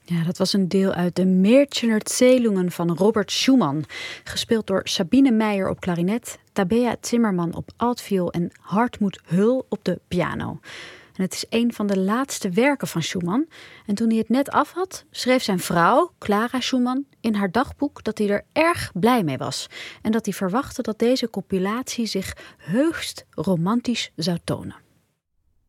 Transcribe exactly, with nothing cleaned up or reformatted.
Ja, dat was een deel uit de Mädchenerzählungen van Robert Schumann. Gespeeld door Sabine Meijer op klarinet, Tabea Zimmerman op altviool en Hartmut Hul op de piano. En het is een van de laatste werken van Schumann. En toen hij het net af had, schreef zijn vrouw, Clara Schumann, in haar dagboek dat hij er erg blij mee was. En dat hij verwachtte dat deze compilatie zich heugst romantisch zou tonen.